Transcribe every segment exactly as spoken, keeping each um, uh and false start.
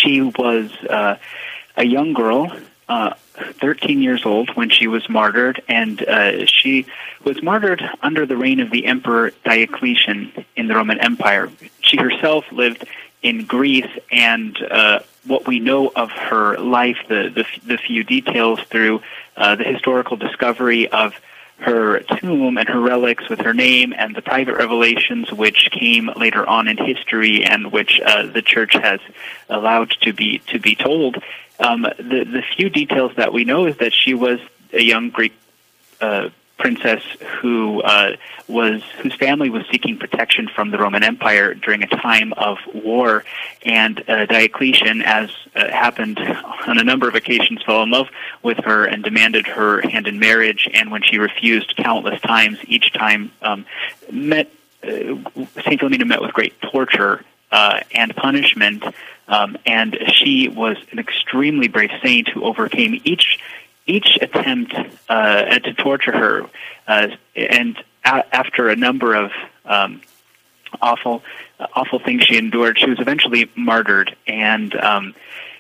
she was uh, a young girl, uh, thirteen years old, when she was martyred, and uh, she was martyred under the reign of the Emperor Diocletian in the Roman Empire. She herself lived in Greece, and uh, what we know of her life, the, the, the few details through uh, the historical discovery of her tomb and her relics with her name and the private revelations which came later on in history and which uh, the church has allowed to be to be told. Um, the the few details that we know is that she was a young Greek uh, princess who uh, was whose family was seeking protection from the Roman Empire during a time of war, and uh, Diocletian, as uh, happened on a number of occasions, fell in love with her and demanded her hand in marriage. And when she refused countless times, each time um, met uh, Saint Philomena met with great torture uh, and punishment. Um, and she was an extremely brave saint who overcame each. Each attempt uh, to torture her, uh, and a- after a number of um, awful, uh, awful things she endured, she was eventually martyred. And um,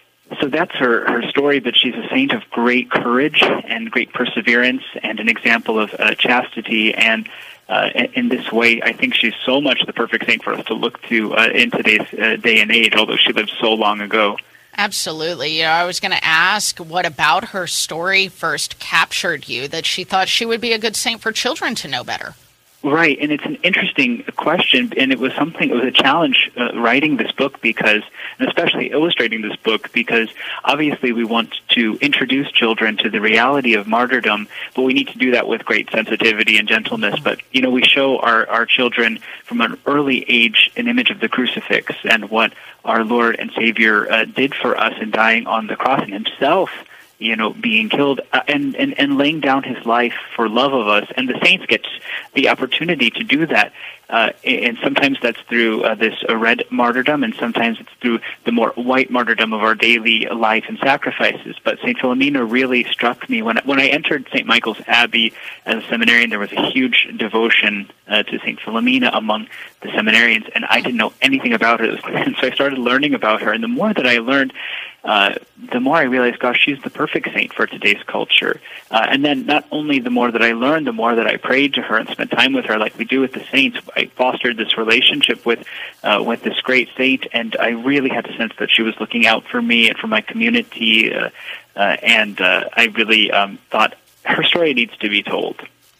so that's her, her story. But she's a saint of great courage and great perseverance, and an example of uh, chastity. And uh, in, in this way, I think she's so much the perfect saint for us to look to uh, in today's uh, day and age. Although she lived so long ago. Absolutely. You know, I was going to ask, what about her story first captured you, that she thought she would be a good saint for children to know better? Right, and it's an interesting question, and it was something, it was a challenge uh, writing this book because, and especially illustrating this book, because obviously we want to introduce children to the reality of martyrdom, but we need to do that with great sensitivity and gentleness. But, you know, we show our, our children from an early age an image of the crucifix and what our Lord and Savior uh, did for us in dying on the cross, and himself, you know, being killed uh, and, and, and laying down his life for love of us. And the saints get the opportunity to do that. Uh, and sometimes that's through uh, this uh, red martyrdom, and sometimes it's through the more white martyrdom of our daily life and sacrifices. But Saint Philomena really struck me. When, when I entered Saint Michael's Abbey as a seminarian, there was a huge devotion uh, to Saint Philomena among the seminarians, and I didn't know anything about her. And so I started learning about her, and the more that I learned, uh, the more I realized, gosh, she's the perfect saint for today's culture. Uh, and then not only the more that I learned, the more that I prayed to her and spent time with her like we do with the saints. I fostered this relationship with uh, with this great saint, and I really had the sense that she was looking out for me and for my community, uh, uh, and uh, I really um, thought her story needs to be told.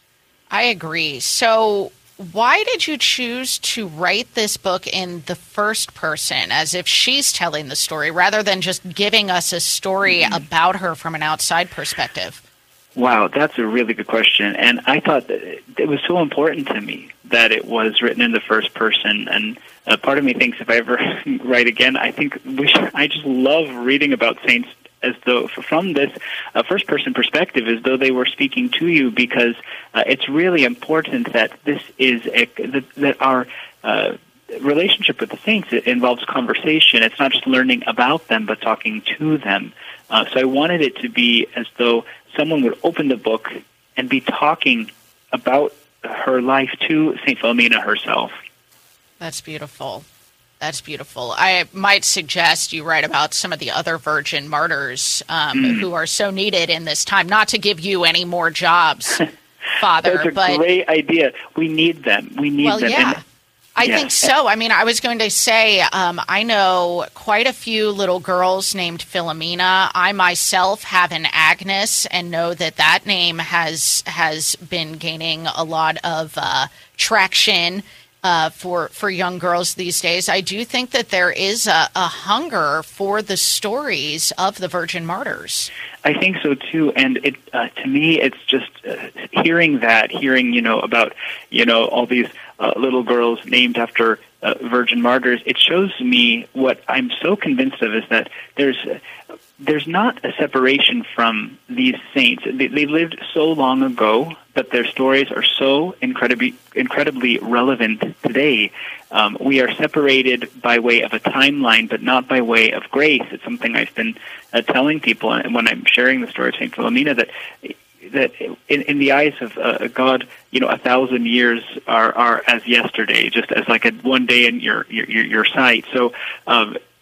I agree. So why did you choose to write this book in the first person, as if she's telling the story, rather than just giving us a story mm-hmm. about her from an outside perspective? Wow, that's a really good question. And I thought that it was so important to me that it was written in the first person. And uh, part of me thinks if I ever write again, I think we should, I just love reading about saints as though from this uh, first-person perspective, as though they were speaking to you, because uh, it's really important that this is a, that, that our uh, relationship with the saints, it involves conversation. It's not just learning about them, but talking to them. Uh, so I wanted it to be as though someone would open the book and be talking about her life to Saint Philomena herself. That's beautiful. That's beautiful. I might suggest you write about some of the other virgin martyrs um, mm. who are so needed in this time. Not to give you any more jobs, Father. That's a but, great idea. We need them. We need well, them. Yeah. And, I yeah. think so. I mean, I was going to say, um, I know quite a few little girls named Philomena. I myself have an Agnes and know that that name has has been gaining a lot of uh, traction uh, for for young girls these days. I do think that there is a, a hunger for the stories of the Virgin Martyrs. I think so too, and it uh, to me, it's just uh, hearing that, hearing you know about you know all these uh, little girls named after uh, Virgin Martyrs. It shows me what I'm so convinced of is that there's uh, there's not a separation from these saints. They, they lived so long ago, but their stories are so incredibly incredibly relevant today. Um, we are separated by way of a timeline, but not by way of grace. It's something I've been uh, telling people, and when I'm sharing the story of Saint Philomena, that that in, in the eyes of uh, God, you know, a thousand years are, are as yesterday, just as like a one day in your your, your sight. So um,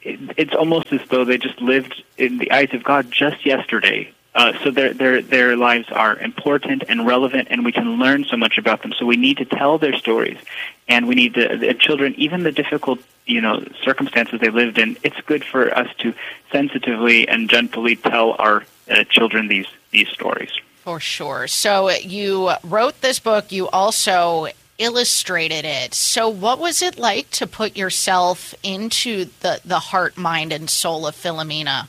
it, it's almost as though they just lived in the eyes of God just yesterday. Uh, so their their their lives are important and relevant, and we can learn so much about them. So we need to tell their stories, and we need to, the children, even the difficult, you know, circumstances they lived in. It's good for us to sensitively and gently tell our uh, children these these stories. For sure. So you wrote this book. You also illustrated it. So what was it like to put yourself into the the heart, mind, and soul of Philomena?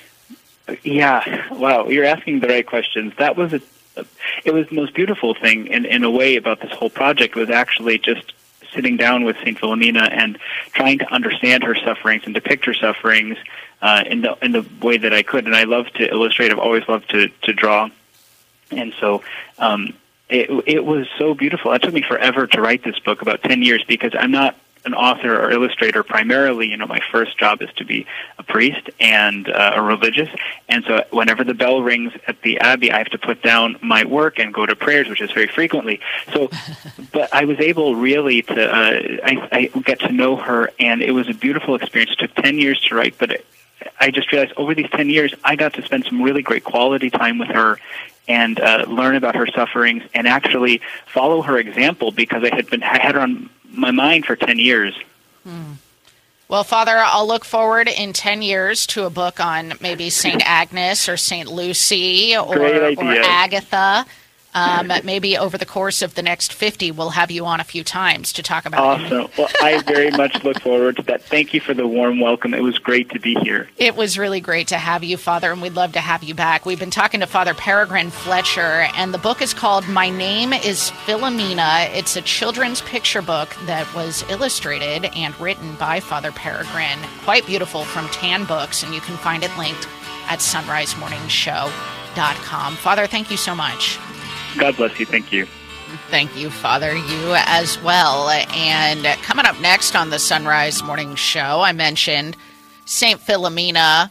Yeah, wow, you're asking the right questions. That was a, it was the most beautiful thing in, in a way about this whole project was actually just sitting down with Saint Philomena and trying to understand her sufferings and depict her sufferings uh, in the in the way that I could. And I love to illustrate. I've always loved to, to draw. And so um, it, it was so beautiful. It took me forever to write this book, about ten years, because I'm not an author or illustrator primarily. You know, my first job is to be a priest and uh, a religious, and so whenever the bell rings at the abbey, I have to put down my work and go to prayers, which is very frequently. So, but I was able really to uh, I, I get to know her, and it was a beautiful experience. It took ten years to write, but it, I just realized over these ten years, I got to spend some really great quality time with her and uh, learn about her sufferings and actually follow her example, because I had been I had her on my mind for ten years. Hmm. Well, Father, I'll look forward in ten years to a book on maybe Saint Agnes or Saint Lucy or, or Agatha. Um, maybe over the course of the next fifty, we'll have you on a few times to talk about it. Awesome. Well, I very much look forward to that. Thank you for the warm welcome. It was great to be here. It was really great to have you, Father, and we'd love to have you back. We've been talking to Father Peregrine Fletcher, and the book is called My Name is Philomena. It's a children's picture book that was illustrated and written by Father Peregrine. Quite beautiful, from Tan Books, and you can find it linked at sunrise morning show dot com. Father, thank you so much. God bless you. Thank you. Thank you, Father. You as well. And coming up next on the Sunrise Morning Show, I mentioned Saint Philomena,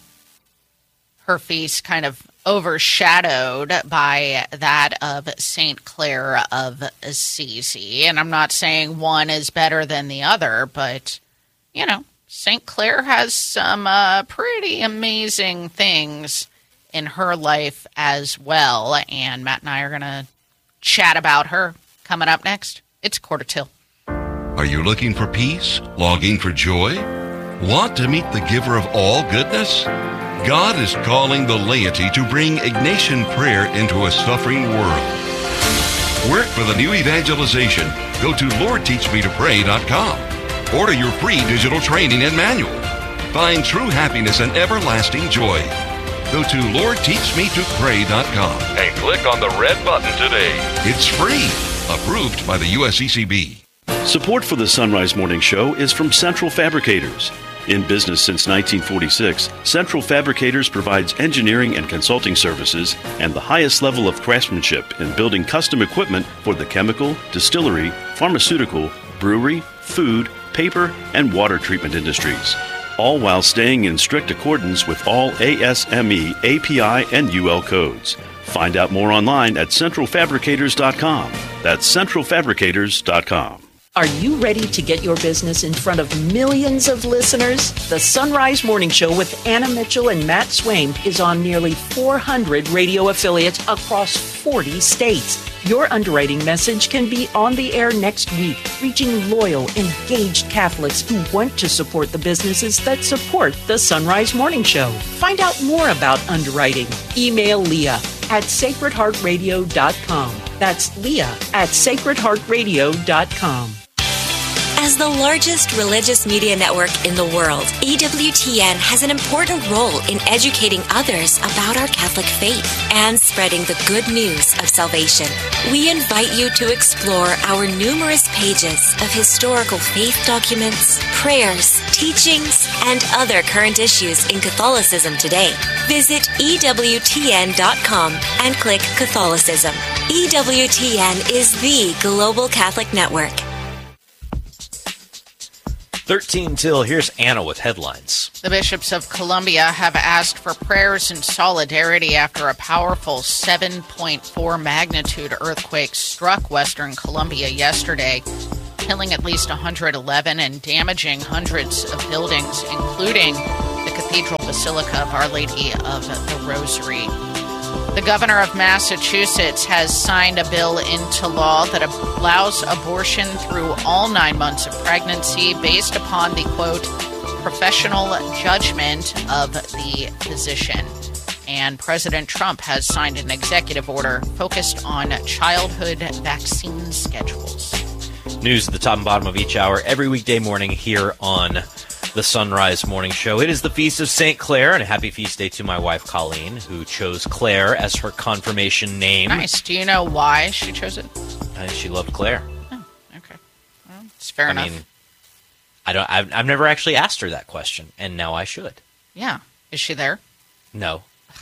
her feast kind of overshadowed by that of Saint Clare of Assisi. And I'm not saying one is better than the other, but, you know, Saint Clare has some uh, pretty amazing things in her life as well, and Matt and I are going to chat about her coming up next. It's Quarter Till. Are you looking for peace? Longing for joy? Want to meet the giver of all goodness? God is calling the laity to bring Ignatian prayer into a suffering world. Work for the new evangelization. Go to lord teach me to pray dot com. Order your free digital training and manual. Find true happiness and everlasting joy. Go to lord teach me to pray dot com and click on the red button today. It's free. Approved by the U S E C B. Support for the Sunrise Morning Show is from Central Fabricators. In business since nineteen forty-six, Central Fabricators provides engineering and consulting services and the highest level of craftsmanship in building custom equipment for the chemical, distillery, pharmaceutical, brewery, food, paper, and water treatment industries, all while staying in strict accordance with all A S M E, A P I, and U L codes. Find out more online at central fabricators dot com. That's central fabricators dot com. Are you ready to get your business in front of millions of listeners? The Sunrise Morning Show with Anna Mitchell and Matt Swain is on nearly four hundred radio affiliates across forty states. Your underwriting message can be on the air next week, reaching loyal, engaged Catholics who want to support the businesses that support the Sunrise Morning Show. Find out more about underwriting. Email Leah at sacred heart radio dot com. That's Leah at sacred heart radio dot com. As the largest religious media network in the world, E W T N has an important role in educating others about our Catholic faith and spreading the good news of salvation. We invite you to explore our numerous pages of historical faith documents, prayers, teachings, and other current issues in Catholicism today. Visit E W T N dot com and click Catholicism. E W T N is the global Catholic network. thirteen till, here's Anna with headlines. The bishops of Colombia have asked for prayers and solidarity after a powerful seven point four magnitude earthquake struck western Colombia yesterday. killing at least one hundred eleven and damaging hundreds of buildings, including the Cathedral Basilica of Our Lady of the Rosary. The governor of Massachusetts has signed a bill into law that allows abortion through all nine months of pregnancy based upon the, quote, professional judgment of the physician. And President Trump has signed an executive order focused on childhood vaccine schedules. News at the top and bottom of each hour every weekday morning here on the Sunrise Morning Show. It is the Feast of Saint Clair, and a happy feast day to my wife, Colleen, who chose Claire as her confirmation name. Nice. Do you know why she chose it? And she loved Claire. Oh, okay. Well, it's fair I enough. mean, I don't, I've, I've never actually asked her that question, and now I should. Yeah. Is she there? No.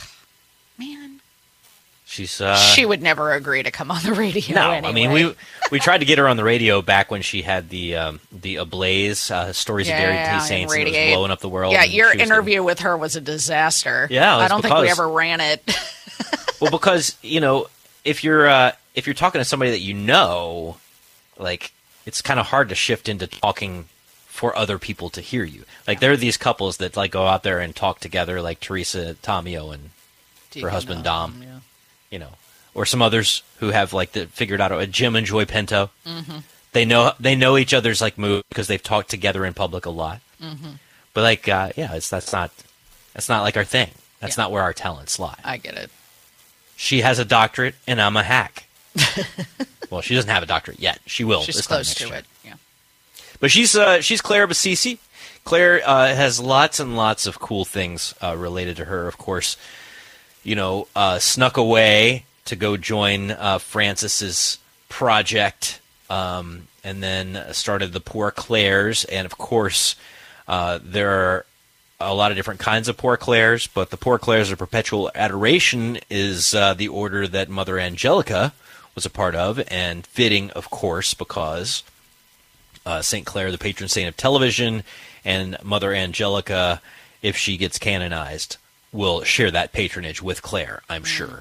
Man. She's, uh... She would never agree to come on the radio No, anyway. I mean, we we tried to get her on the radio back when she had the um, the Ablaze, uh, Stories yeah, of Dairy yeah, Tea Saints, and it was Radiate. blowing up the world. Yeah, and your she was interview gonna... with her was a disaster. Yeah, it was I don't think we because- ever ran it. Well, because, you know, if you're uh, if you're talking to somebody that you know, like, it's kind of hard to shift into talking for other people to hear you. Like, there are these couples that, like, go out there and talk together, like Teresa Tomeo and her husband Dom, Yeah. you know, or some others who have, like, the, figured out a Jim and Joy Pinto. Mm-hmm. They know they know each other's, like, moves because they've talked together in public a lot. Mm-hmm. But, like, uh, yeah, it's that's not that's not like our thing. That's Yeah. not where our talents lie. I get it. She has a doctorate, and I'm a hack. Well, she doesn't have a doctorate yet. She will. She's this time close next to year. it. Yeah. But she's uh, she's Claire Basisi. Claire uh, has lots and lots of cool things uh, related to her. Of course, you know, uh, snuck away to go join uh, Francis's project, um, and then started the Poor Claires. And of course, uh, there are a lot of different kinds of Poor Claires, but the Poor Claires of Perpetual Adoration is uh, the order that Mother Angelica was a part of, and fitting, of course, because uh, Saint Clair, the patron saint of television, and Mother Angelica, if she gets canonized, will share that patronage with Claire, I'm mm. sure.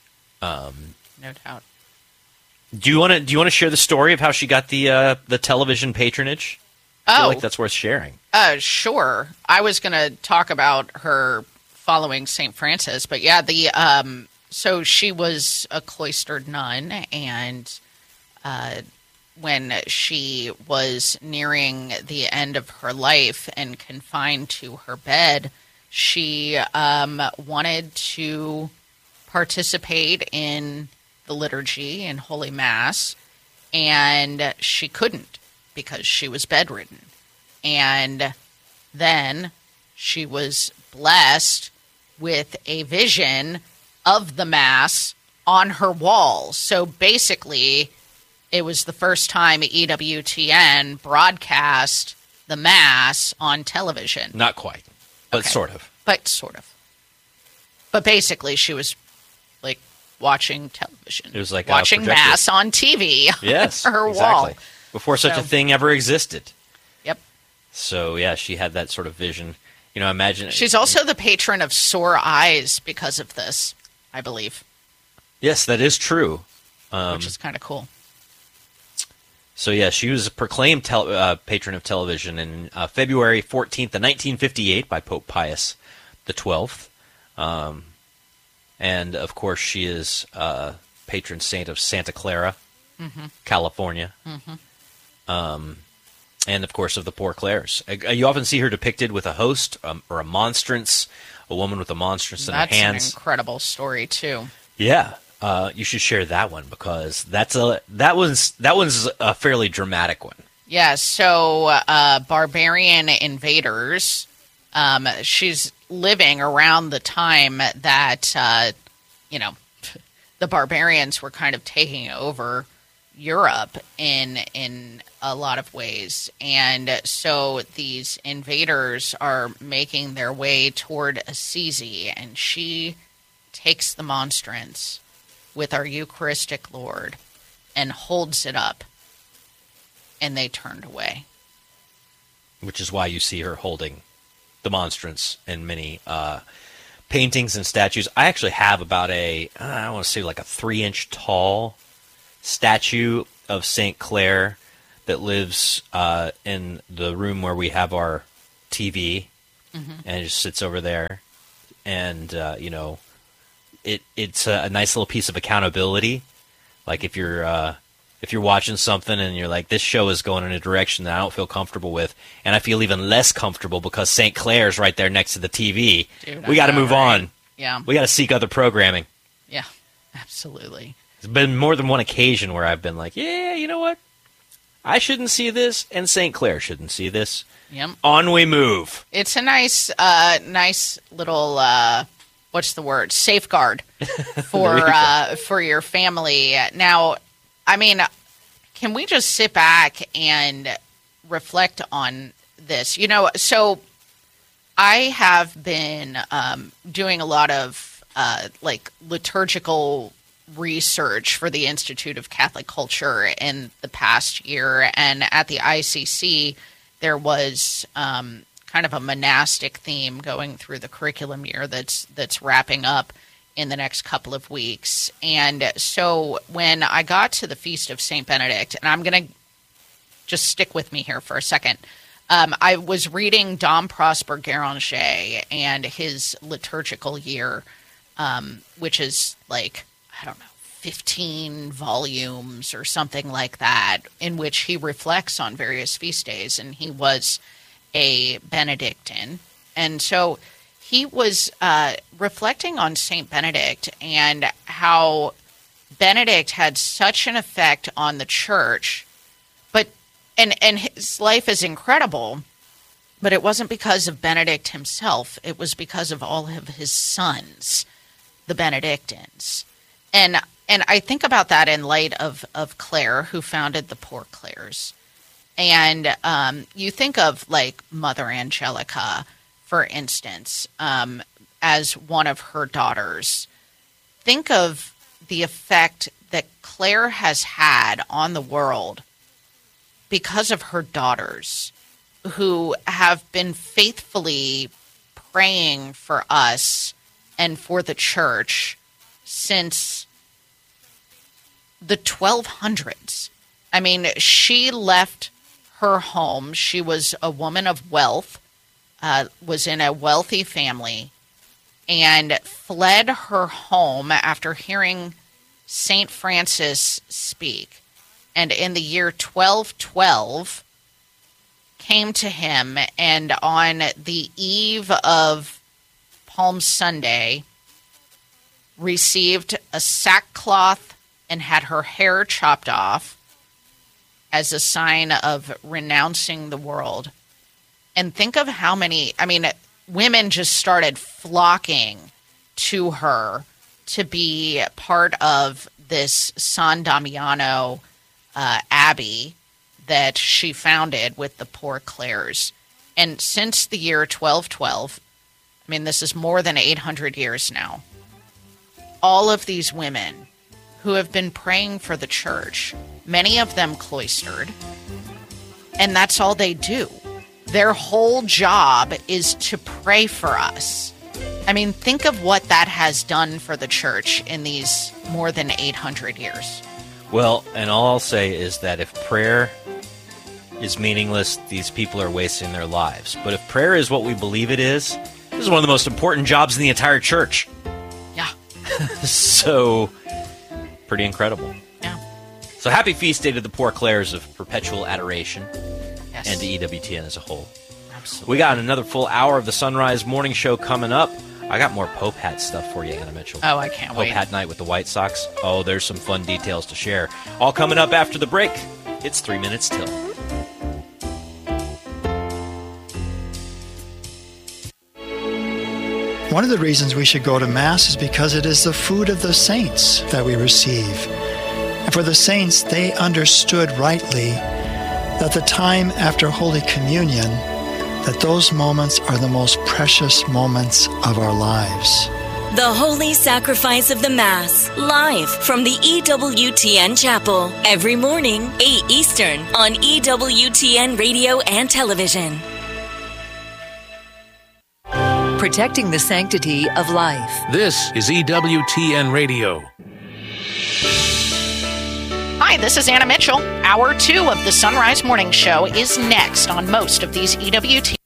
Um, no doubt. Do you want to do you want to share the story of how she got the uh, the television patronage? I feel Oh, like that's worth sharing. Uh, sure. I was going to talk about her following Saint Francis, but yeah, the um, so she was a cloistered nun, and uh, when she was nearing the end of her life and confined to her bed, she um, wanted to participate in the liturgy and Holy Mass, and she couldn't because she was bedridden. And then she was blessed with a vision of the Mass on her wall. So basically, it was the first time E W T N broadcast the Mass on television. Not quite, but Okay. sort of. But sort of. But basically, she was, like, watching television. It was like a watching projector. Mass on T V Yes, on her exactly. wall. Before such So- a thing ever existed. Yep. So, yeah, she had that sort of vision. You know, imagine... She's also the patron of sore eyes because of this, I believe, Yes, that is true. Um, which is kind of cool. So, yeah, she was a proclaimed tel- uh, patron of television in uh, February fourteenth of nineteen fifty-eight by Pope Pius the twelfth. Um, and, of course, she is uh, patron saint of Santa Clara, Mm-hmm. California. Mm-hmm. Um, and, of course, of the Poor Claires. Uh, you often see her depicted with a host um, or a monstrance, a woman with a monstrance in That's her hands. an incredible story, too. Yeah, uh, you should share that one because that's a that was that one's a fairly dramatic one. Yeah, so uh, barbarian invaders. Um, she's living around the time that, uh, you know, the barbarians were kind of taking over Europe in in a lot of ways. And so these invaders are making their way toward Assisi, and she takes the monstrance with our Eucharistic Lord and holds it up, and they turned away. Which is why you see her holding the monstrance in many uh, paintings and statues. I actually have about a, I don't want to say like a three inch tall statue of Saint Clair that lives uh, in the room where we have our T V, mm-hmm. and it just sits over there. And, uh, you know, it it's a, a nice little piece of accountability. Like if you're uh, if you're watching something and you're like, this show is going in a direction that I don't feel comfortable with, and I feel even less comfortable because Saint Clair's right there next to the T V, Dude, we got to move right? on. Yeah. We got to seek other programming. Yeah, absolutely. There's been more than one occasion where I've been like, yeah, you know what? I shouldn't see this, and Saint Clair shouldn't see this. Yep. On we move. It's a nice, uh, nice little, uh, what's the word? Safeguard for uh, for your family. Now, I mean, can we just sit back and reflect on this? You know, so I have been um, doing a lot of uh, like liturgical research for the Institute of Catholic Culture in the past year, and at the I C C there was um, kind of a monastic theme going through the curriculum year that's that's wrapping up in the next couple of weeks. And so when I got to the Feast of Saint Benedict, and I'm going to just stick with me here for a second, um, I was reading Dom Prosper Guéranger and his liturgical year, um, which is like, I don't know, fifteen volumes or something like that, in which he reflects on various feast days, and he was a Benedictine. And so he was uh, reflecting on Saint Benedict and how Benedict had such an effect on the church, but and and his life is incredible, but it wasn't because of Benedict himself. It was because of all of his sons, the Benedictines. And And I think about that in light of, of Clare, who founded the Poor Clares. And um, you think of, like, Mother Angelica, for instance, um, as one of her daughters. Think of the effect that Clare has had on the world because of her daughters, who have been faithfully praying for us and for the church since the twelve hundreds. I mean, she left her home. She was a woman of wealth, uh, was in a wealthy family, and fled her home after hearing Saint Francis speak. And in the year twelve twelve, came to him, and on the eve of Palm Sunday, received a sackcloth and had her hair chopped off as a sign of renouncing the world. And think of how many, I mean, women just started flocking to her to be part of this San Damiano uh, abbey that she founded with the Poor Clares. And since the year twelve twelve, I mean, this is more than eight hundred years now, all of these women who have been praying for the church, many of them cloistered, and that's all they do. Their whole job is to pray for us. I mean, think of what that has done for the church in these more than eight hundred years. Well, and all I'll say is that if prayer is meaningless, these people are wasting their lives. But if prayer is what we believe it is, this is one of the most important jobs in the entire church. Yeah. So, pretty incredible. Yeah. So happy feast day to the Poor Clares of Perpetual Adoration. Yes. And to E W T N as a whole. Absolutely. We got another full hour of the Sunrise Morning Show coming up. I got more Pope Hat stuff for you, Anna Mitchell. Oh, I can't Pope wait. Hat night with the White Sox. Oh, there's some fun details to share. All coming up after the break. It's three minutes till. One of the reasons we should go to Mass is because it is the food of the saints that we receive. And for the saints, they understood rightly that the time after Holy Communion, that those moments are the most precious moments of our lives. The Holy Sacrifice of the Mass, live from the E W T N Chapel, every morning, eight Eastern, on E W T N Radio and Television. Protecting the sanctity of life. This is E W T N Radio. Hi, this is Anna Mitchell. Hour two of the Sunrise Morning Show is next on most of these E W T